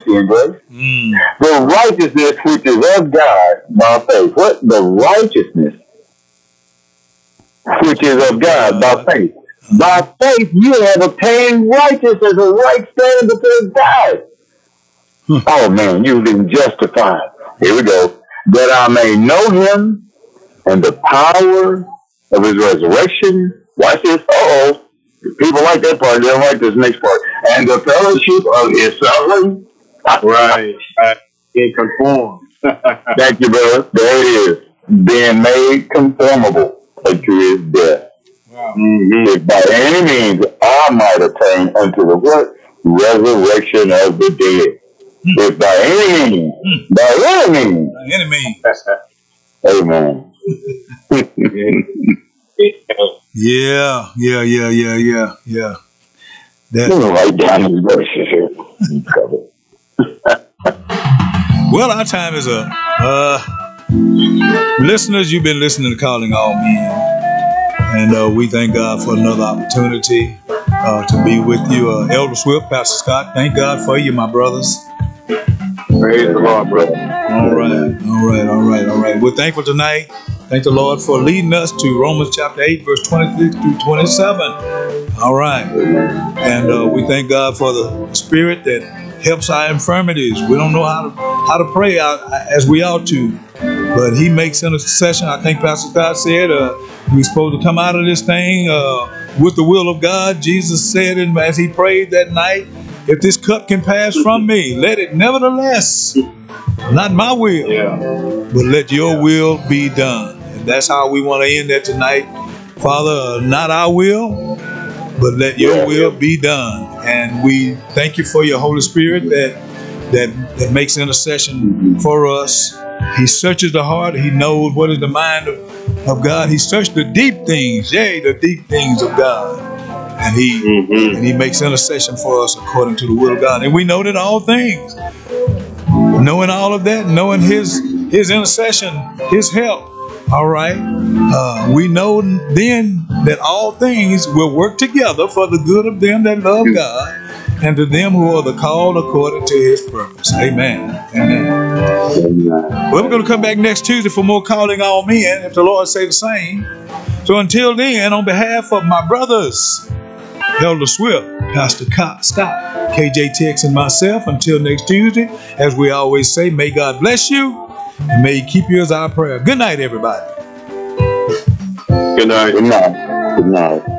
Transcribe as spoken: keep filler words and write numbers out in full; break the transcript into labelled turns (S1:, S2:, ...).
S1: mercy and grace. Mm. The righteousness which is of God by faith. What? The righteousness which is of God by faith. By faith you have obtained righteousness, a right standing before God. Hmm. Oh man, you've been justified. Here we go. That I may know him and the power of his resurrection. Watch this. Uh-oh. People like that part. They don't like this next part. And the fellowship of his suffering.
S2: Right. Right. Being conformed.
S1: Thank you, brother. There it is. Being made conformable unto his death. Wow. Mm-hmm. If by any means I might attain unto the what? Resurrection of the dead. Hmm. If by any means. Hmm. By any means.
S3: By any means.
S1: Amen.
S3: Yeah, yeah, yeah, yeah, yeah, yeah.
S1: That. Write down these verses
S3: here. Well, our time is up. Uh, listeners, you've been listening to Calling All Men, and uh, we thank God for another opportunity uh, to be with you. Uh, Elder Swift, Pastor Scott, thank God for you, my brothers.
S2: Praise the Lord, brother.
S3: All right, all right, all right, all right. We're thankful tonight. Thank the Lord for leading us to Romans chapter eight, verse twenty-six through twenty-seven. All right. And uh, we thank God for the Spirit that helps our infirmities. We don't know how to how to pray out as we ought to, but He makes intercession. I think Pastor Scott said uh, we're supposed to come out of this thing uh, with the will of God. Jesus said it as He prayed that night, if this cup can pass from me, let it nevertheless, not my will, yeah. but let your yeah. will be done. And that's how we want to end that tonight. Father, not our will, but let your yeah. will be done. And we thank you for your Holy Spirit that that, that makes intercession for us. He searches the heart. He knows what is the mind of, of God. He searches the deep things, yea, the deep things of God. And he mm-hmm. and he makes intercession for us according to the will of God. And we know that all things, knowing all of that, knowing his his intercession, his help, all right, uh, we know then that all things will work together for the good of them that love God and to them who are the called according to his purpose. Amen. Amen. Well, we're going to come back next Tuesday for more Calling All Men, if the Lord say the same. So until then, on behalf of my brothers, Elder Swift, Pastor Scott, K J Tex, and myself, until next Tuesday, as we always say, may God bless you and may He keep you as our prayer. Good night, everybody.
S2: Good night.
S1: Good night. Good night.